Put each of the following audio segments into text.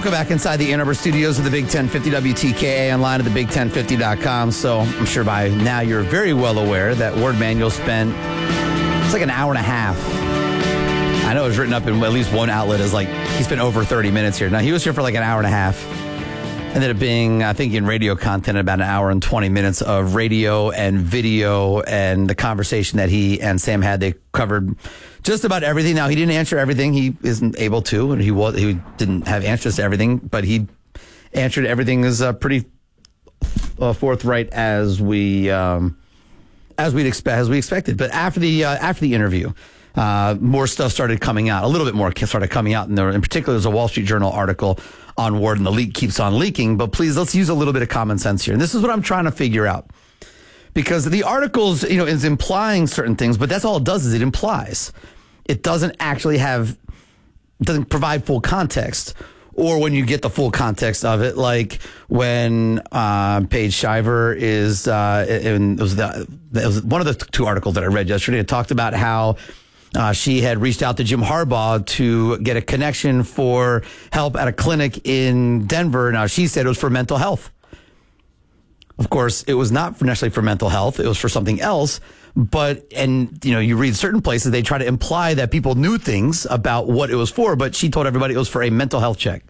Welcome back inside the Ann Arbor studios of the Big 1050 WTKA, online at thebig1050.com. So I'm sure by now you're very well aware that Warde Manuel spent, it's like an hour and a half. I know it was written up in at least one outlet as like he spent over 30 minutes here. Now, he was here for like an hour and a half. Ended up being, I think, in radio content, about an hour and 20 minutes of radio and video, and the conversation that he and Sam had. They covered just about everything. Now, he didn't answer everything. He isn't able to, and he didn't have answers to everything, but he answered everything as pretty forthright as we expected. But after the interview, more stuff started coming out. A little bit more started coming out, and in particular, there's a Wall Street Journal article on Warde, and the leak keeps on leaking. But please, let's use a little bit of common sense here. And this is what I'm trying to figure out, because the articles, is implying certain things, but that's all it does is it implies. It doesn't actually doesn't provide full context. Or when you get the full context of it, like when Paige Shiver is, it was one of the two articles that I read yesterday. It talked about how she had reached out to Jim Harbaugh to get a connection for help at a clinic in Denver. Now, she said it was for mental health. Of course, it was not necessarily for mental health. It was for something else. But you read certain places, they try to imply that people knew things about what it was for, but she told everybody it was for a mental health check.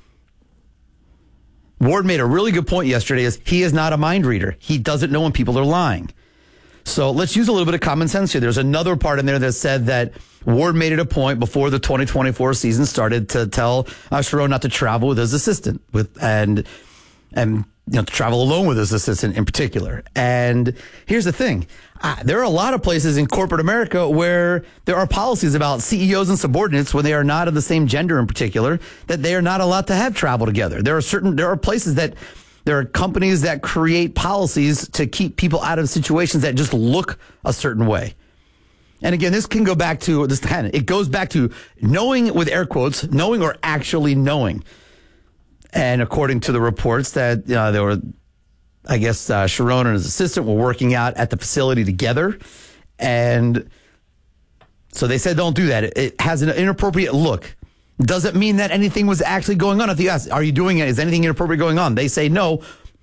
Warde made a really good point yesterday, is he is not a mind reader. He doesn't know when people are lying. So let's use a little bit of common sense here. There's another part in there that said that Warde made it a point before the 2024 season started to tell Sharon not to travel with his assistant, and to travel alone with his assistant in particular. And here's the thing. There are a lot of places in corporate America where there are policies about CEOs and subordinates, when they are not of the same gender in particular, that they are not allowed to have travel together. There are places that there are companies that create policies to keep people out of situations that just look a certain way. And again, this can go back to this. It goes back to knowing, with air quotes, knowing or actually knowing. And according to the reports that there were, I guess, Sharon and his assistant were working out at the facility together. And so they said, don't do that. It has an inappropriate look. Doesn't mean that anything was actually going on. If you ask, are you doing it? Is anything inappropriate going on? They say no.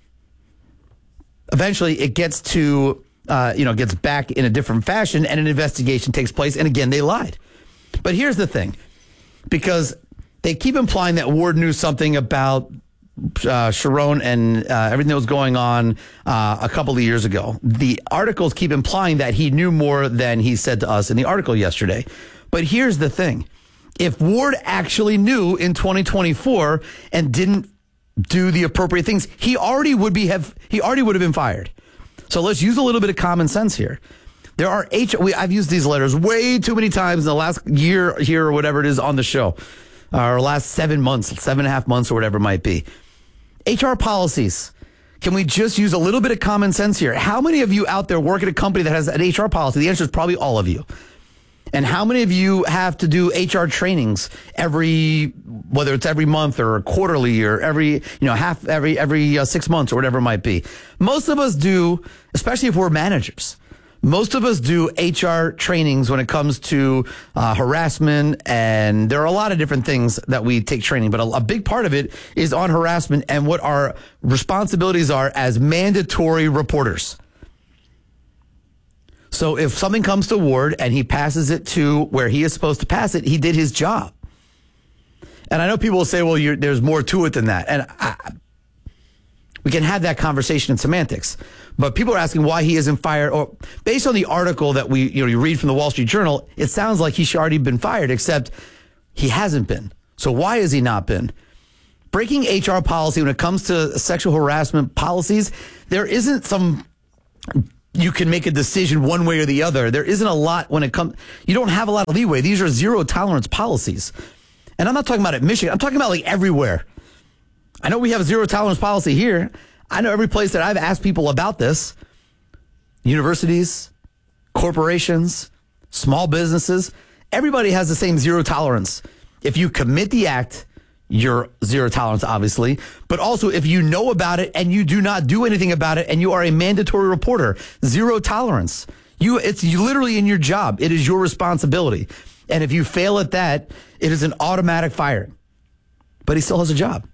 Eventually, it gets to, gets back in a different fashion, and an investigation takes place. And again, they lied. But here's the thing, because they keep implying that Warde knew something about Sharon and everything that was going on a couple of years ago. The articles keep implying that he knew more than he said to us in the article yesterday. But here's the thing. If Warde actually knew in 2024 and didn't do the appropriate things, he already would have been fired. So let's use a little bit of common sense here. There are I've used these letters way too many times in the last year here or whatever it is on the show, or last 7 months, 7.5 months or whatever it might be. HR policies. Can we just use a little bit of common sense here? How many of you out there work at a company that has an HR policy? The answer is probably all of you. And how many of you have to do HR trainings whether it's every month or quarterly or every 6 months or whatever it might be? Most of us do, especially if we're managers. Most of us do HR trainings when it comes to harassment, and there are a lot of different things that we take training, but a big part of it is on harassment and what our responsibilities are as mandatory reporters. So if something comes to Warde and he passes it to where he is supposed to pass it, he did his job. And I know people will say, well, there's more to it than that. And we can have that conversation in semantics. But people are asking why he isn't fired. Or based on the article that you read from the Wall Street Journal, it sounds like he should already been fired, except he hasn't been. So why has he not been? Breaking HR policy when it comes to sexual harassment policies, there isn't you can make a decision one way or the other. There isn't a lot when it comes. You don't have a lot of leeway. These are zero tolerance policies. And I'm not talking about at Michigan. I'm talking about like everywhere. I know we have a zero tolerance policy here. I know every place that I've asked people about this, universities, corporations, small businesses, everybody has the same zero tolerance. If you commit the act, you're zero tolerance, obviously. But also, if you know about it and you do not do anything about it and you are a mandatory reporter, zero tolerance. It's literally in your job. It is your responsibility. And if you fail at that, it is an automatic firing. but he still has a job.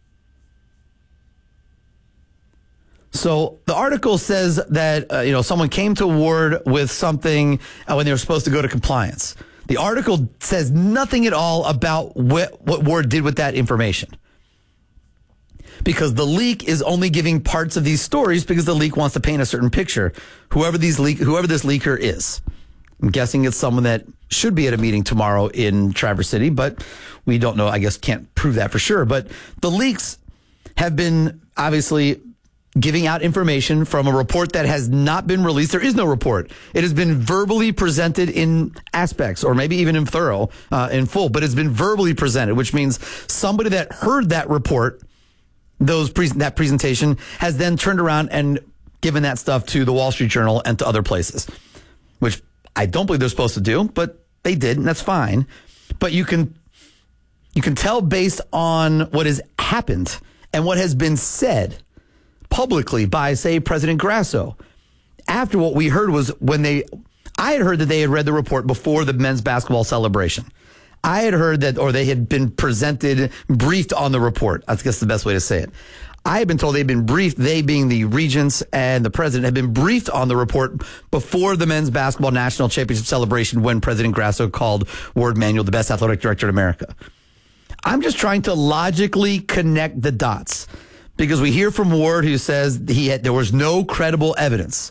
So the article says that someone came to Ward with something when they were supposed to go to compliance. The article says nothing at all about what Ward did with that information, because the leak is only giving parts of these stories because the leak wants to paint a certain picture. Whoever this leaker is, I'm guessing it's someone that should be at a meeting tomorrow in Traverse City, but we don't know. I guess can't prove that for sure. But the leaks have been obviously giving out information from a report that has not been released. There is no report. It has been verbally presented in aspects, or maybe even in full, but it's been verbally presented, which means somebody that heard that report, that presentation, has then turned around and given that stuff to the Wall Street Journal and to other places, which I don't believe they're supposed to do, but they did, and that's fine. But you can tell based on what has happened and what has been said publicly by, say, President Grasso. After what we heard was I had heard that they had read the report before the men's basketball celebration. I had heard that, or they had been briefed on the report. I guess the best way to say it. I had been told they'd been briefed, they being the regents and the president, had been briefed on the report before the men's basketball national championship celebration when President Grasso called Ward Manuel the best athletic director in America. I'm just trying to logically connect the dots, because we hear from Ward, who says there was no credible evidence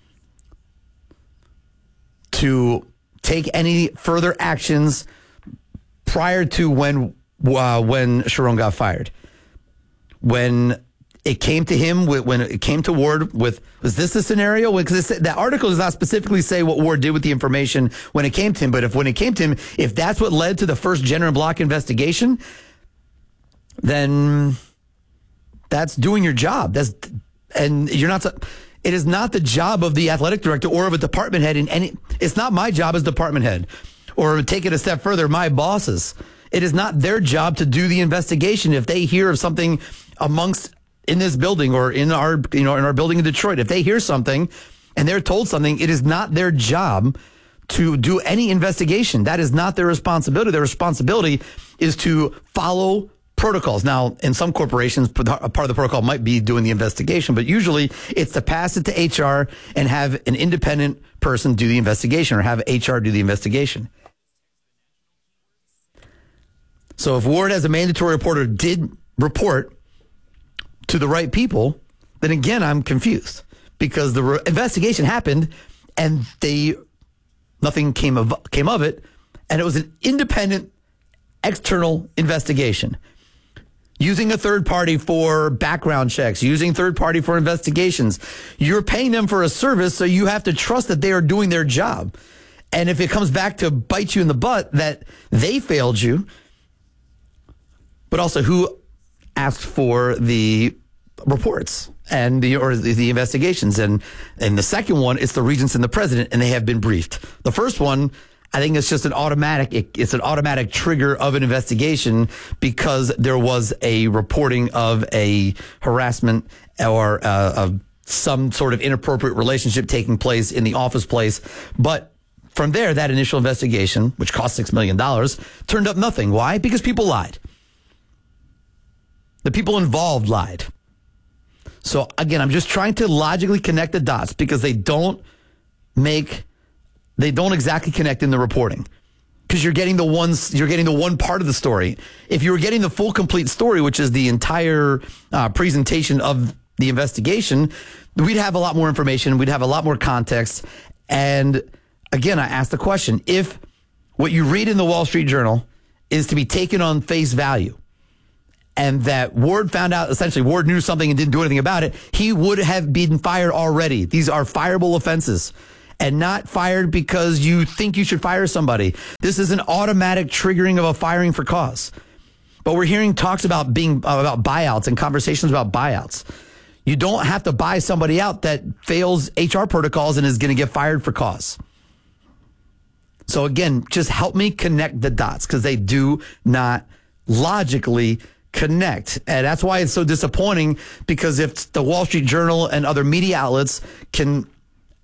to take any further actions prior to when Sharon got fired. When it came to him, when it came to Ward, was this the scenario? Because that article does not specifically say what Ward did with the information when it came to him. But when it came to him, if that's what led to the first Jenner and Block investigation, then that's doing your job. It is not the job of the athletic director or of a department head it's not my job as department head, or take it a step further, my bosses. It is not their job to do the investigation. If they hear of something in this building or in our building in Detroit, if they hear something and they're told something, it is not their job to do any investigation. That is not their responsibility. Their responsibility is to follow protocols. Now, in some corporations, a part of the protocol might be doing the investigation, but usually it's to pass it to HR and have an independent person do the investigation, or have HR do the investigation. So if Ward, as a mandatory reporter, did report to the right people, then again, I'm confused, because the investigation happened and nothing came of it, and it was an independent external investigation, using a third party for background checks, using third party for investigations. You're paying them for a service, so you have to trust that they are doing their job. And if it comes back to bite you in the butt that they failed you, but also who asked for the reports and the investigations. And the second one, it's the regents and the president, and they have been briefed. The first one, I think it's just an automatic trigger of an investigation, because there was a reporting of a harassment or some sort of inappropriate relationship taking place in the office place. But from there, that initial investigation, which cost $6 million, turned up nothing. Why? Because people lied. The people involved lied. So again, I'm just trying to logically connect the dots, because they don't exactly connect in the reporting, because you're getting the one part of the story. If you were getting the full, complete story, which is the entire presentation of the investigation, we'd have a lot more information. We'd have a lot more context. And again, I asked the question, if what you read in the Wall Street Journal is to be taken on face value, and that Ward found out, essentially Ward knew something and didn't do anything about it, he would have been fired already. These are fireable offenses, and not fired because you think you should fire somebody. This is an automatic triggering of a firing for cause. But we're hearing talks about buyouts and conversations about buyouts. You don't have to buy somebody out that fails HR protocols and is going to get fired for cause. So again, just help me connect the dots, because they do not logically connect. And that's why it's so disappointing, because if the Wall Street Journal and other media outlets can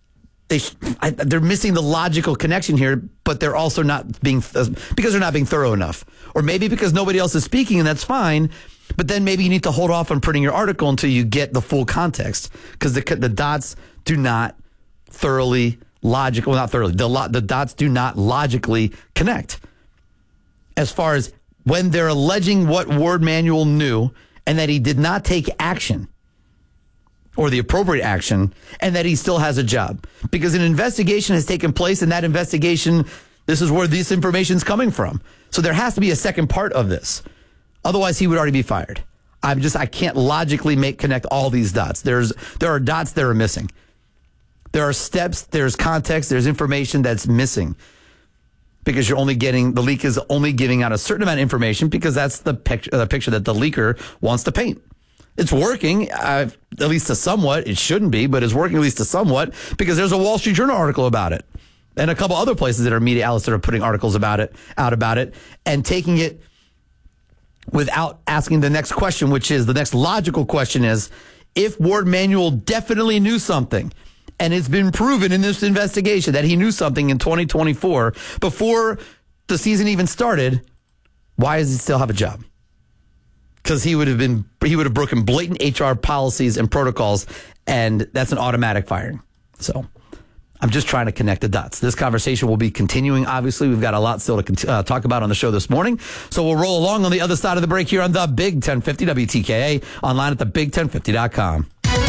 they're missing the logical connection here, but they're also not being because they're not being thorough enough, or maybe because nobody else is speaking, and that's fine. But then maybe you need to hold off on printing your article until you get the full context, because the dots do not thoroughly logical, not thoroughly. The dots do not logically connect as far as when they're alleging what Warde Manuel knew and that he did not take action, or the appropriate action, and that he still has a job. Because an investigation has taken place, and that investigation, this is where this information is coming from. So there has to be a second part of this. Otherwise, he would already be fired. I can't logically connect all these dots. There are dots that are missing. There are steps, there's context, there's information that's missing. Because the leak is only giving out a certain amount of information, because that's the picture that the leaker wants to paint. It's working, at least to somewhat. It shouldn't be, but it's working at least to somewhat, because there's a Wall Street Journal article about it. And a couple other places that are media outlets that are putting articles out about it, and taking it without asking the next question, which is the next logical question is, if Warde Manuel definitely knew something, and it's been proven in this investigation that he knew something in 2024 before the season even started, why does he still have a job? Because he would have broken blatant HR policies and protocols, and that's an automatic firing. So I'm just trying to connect the dots. This conversation will be continuing. Obviously, we've got a lot still to talk about on the show this morning. So we'll roll along on the other side of the break here on the Big 1050 WTKA, online at thebig1050.com.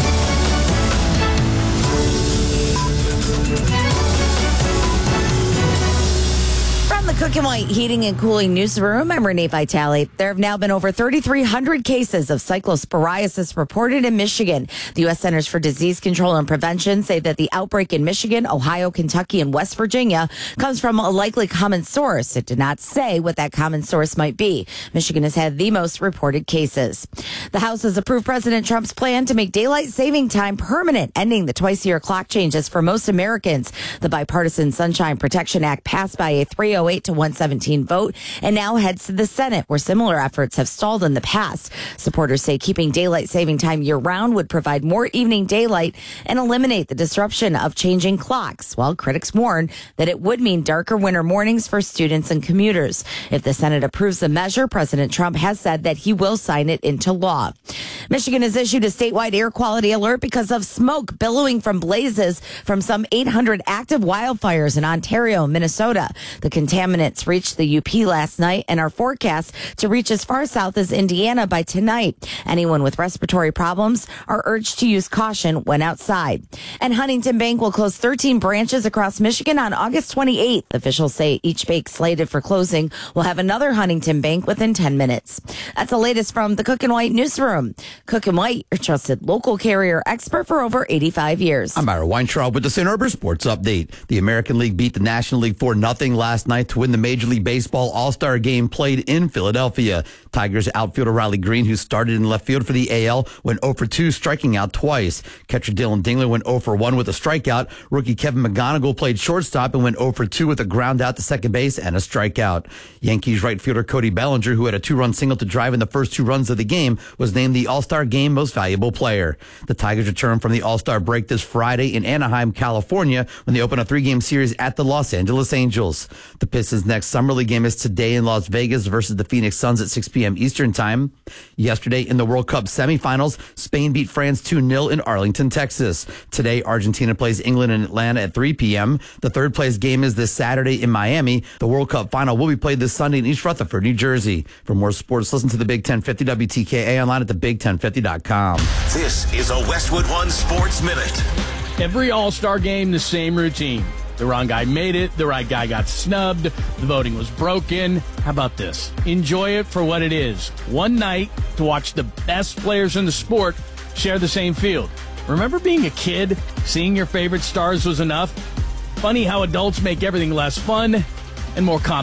Cook and White Heating and Cooling Newsroom. I'm Renee Vitale. There have now been over 3,300 cases of cyclosporiasis reported in Michigan. The U.S. Centers for Disease Control and Prevention say that the outbreak in Michigan, Ohio, Kentucky, and West Virginia comes from a likely common source. It did not say what that common source might be. Michigan has had the most reported cases. The House has approved President Trump's plan to make daylight saving time permanent, ending the twice-a-year clock changes for most Americans. The Bipartisan Sunshine Protection Act passed by a 308 to 117 vote and now heads to the Senate, where similar efforts have stalled in the past. Supporters say keeping daylight saving time year-round would provide more evening daylight and eliminate the disruption of changing clocks, while critics warn that it would mean darker winter mornings for students and commuters. If the Senate approves the measure, President Trump has said that he will sign it into law. Michigan has issued a statewide air quality alert because of smoke billowing from blazes from some 800 active wildfires in Ontario and Minnesota. The contaminants reached the UP last night and are forecast to reach as far south as Indiana by tonight. Anyone with respiratory problems are urged to use caution when outside. And Huntington Bank will close 13 branches across Michigan on August 28th. Officials say each bank slated for closing will have another Huntington Bank within 10 minutes. That's the latest from the Cook and White Newsroom. Cook and White, your trusted local carrier expert for over 85 years. I'm Ira Weintraub with the St. Herbert Sports Update. The American League beat the National League 4-0 last night to win the Major League Baseball All-Star Game played in Philadelphia. Tigers outfielder Riley Green, who started in left field for the AL, went 0 for 2, striking out twice. Catcher Dylan Dingler went 0 for 1 with a strikeout. Rookie Kevin McGonigal played shortstop and went 0 for 2 with a ground out to second base and a strikeout. Yankees right fielder Cody Bellinger, who had a 2-run single to drive in the first 2 runs of the game, was named the All-Star Game Most Valuable Player. The Tigers return from the All-Star break this Friday in Anaheim, California, when they open a 3-game series at the Los Angeles Angels. The Pistons' next Summer League game is today in Las Vegas versus the Phoenix Suns at 6 p.m. Eastern Time. Yesterday in the World Cup semifinals, Spain beat France 2-0 in Arlington, Texas. Today, Argentina plays England in Atlanta at 3 p.m. The third place game is this Saturday in Miami. The World Cup final will be played this Sunday in East Rutherford, New Jersey. For more sports, listen to the Big 1050 WTKA online at thebig1050.com. This is a Westwood One Sports Minute. Every All-Star game, the same routine. The wrong guy made it. The right guy got snubbed. The voting was broken. How about this? Enjoy it for what it is. One night to watch the best players in the sport share the same field. Remember being a kid? Seeing your favorite stars was enough? Funny how adults make everything less fun and more complicated.